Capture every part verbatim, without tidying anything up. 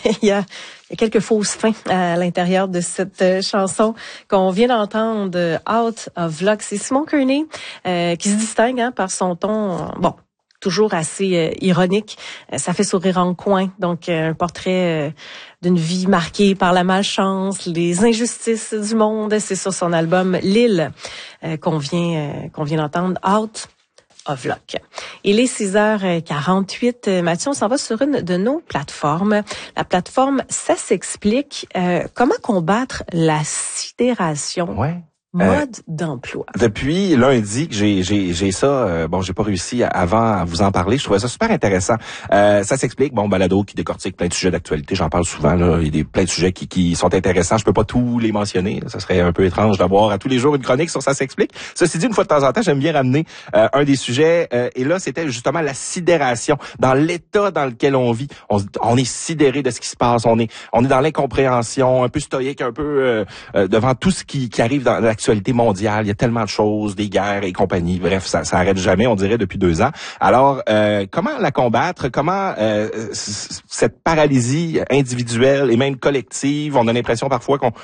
il y a quelques fausses fins à l'intérieur de cette euh, chanson qu'on vient d'entendre, euh, Out of Luck. C'est Simon Kearney euh, qui se distingue hein, par son ton, euh, bon, toujours assez euh, ironique. Euh, ça fait sourire en coin. Donc, euh, un portrait euh, d'une vie marquée par la malchance, les injustices du monde. C'est sur son album L'Île euh, qu'on vient, euh, qu'on vient d'entendre, Out of Luck. Il est six heures quarante-huit. Mathieu, on s'en va sur une de nos plateformes. La plateforme Ça s'explique. Euh, comment combattre la sidération? Ouais. Mode euh, d'emploi. Depuis lundi que j'ai j'ai j'ai ça, euh, bon, j'ai pas réussi à, avant à vous en parler. Je trouvais ça super intéressant. Euh, ça s'explique. Bon, balado qui décortique plein de sujets d'actualité. J'en parle souvent. Là, il y a des plein de sujets qui qui sont intéressants. Je peux pas tous les mentionner. Ça serait un peu étrange d'avoir à tous les jours une chronique sur Ça s'explique. Ceci dit, une fois de temps en temps, j'aime bien ramener euh, un des sujets. Euh, et là, c'était justement la sidération dans l'état dans lequel on vit. On, on est sidéré de ce qui se passe. On est on est dans l'incompréhension, un peu stoïque, un peu euh, euh, devant tout ce qui qui arrive dans l'actualité mondiale. Il y a tellement de choses, des guerres et compagnie. Bref, ça, ça arrête jamais, on dirait, depuis deux ans. Alors, euh, comment la combattre? Comment euh, cette paralysie individuelle et même collective, on a l'impression parfois qu'on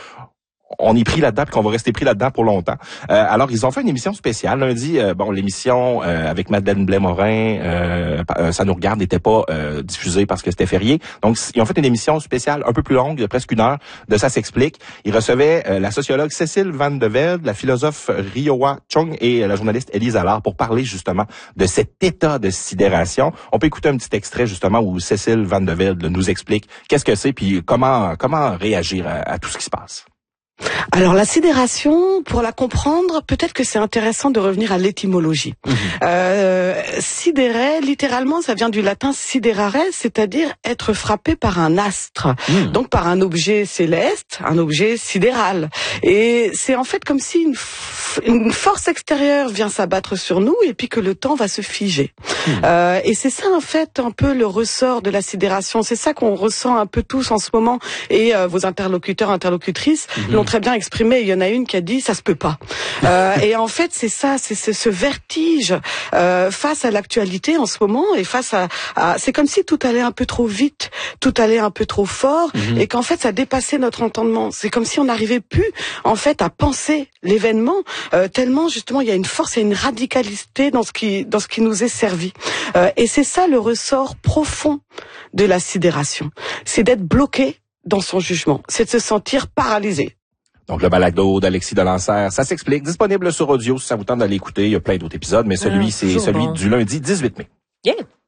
on est pris là-dedans et qu'on va rester pris là-dedans pour longtemps. Euh, alors, ils ont fait une émission spéciale. Lundi, euh, bon, l'émission euh, avec Madeleine Blais-Morin, euh, euh, Ça nous regarde, n'était pas euh, diffusée parce que c'était férié. Donc, ils ont fait une émission spéciale un peu plus longue, de presque une heure, de Ça s'explique. Ils recevaient euh, la sociologue Cécile Van de Velde, la philosophe Riowa Chung et la journaliste Élise Allard pour parler justement de cet état de sidération. On peut écouter un petit extrait justement où Cécile Van de Velde nous explique qu'est-ce que c'est puis comment comment réagir à, à tout ce qui se passe. Alors la sidération, pour la comprendre, peut-être que c'est intéressant de revenir à l'étymologie. Mmh. Euh, sidéré, littéralement, ça vient du latin siderare, c'est-à-dire être frappé par un astre, mmh. donc par un objet céleste, un objet sidéral. Et c'est en fait comme si une, f- une force extérieure vient s'abattre sur nous et puis que le temps va se figer. Mmh. Euh, et c'est ça en fait un peu le ressort de la sidération. C'est ça qu'on ressent un peu tous en ce moment. Et euh, vos interlocuteurs, interlocutrices mmh. l'ont très bien exprimé. Il y en a une qui a dit ça se peut pas. Euh, et en fait, c'est ça, c'est, c'est ce vertige euh, face à l'actualité en ce moment et face à, à, c'est comme si tout allait un peu trop vite, tout allait un peu trop fort, mmh. et qu'en fait, ça dépassait notre entendement. C'est comme si on n'arrivait plus, en fait, à penser l'événement euh, tellement justement il y a une force et une radicalité dans ce qui dans ce qui nous est servi. Euh, et c'est ça le ressort profond de la sidération, c'est d'être bloqué dans son jugement, c'est de se sentir paralysé. Donc, le balado d'Alexis Delancer, Ça s'explique, disponible sur audio si ça vous tente d'aller écouter. Il y a plein d'autres épisodes, mais celui, mmh, c'est celui bon. du lundi dix-huit mai. Yeah!